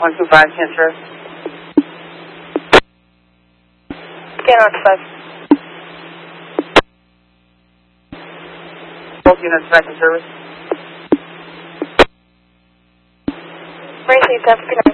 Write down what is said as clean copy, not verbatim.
125, transfer. Scan on 5. Both units back in service. Race 8, 10,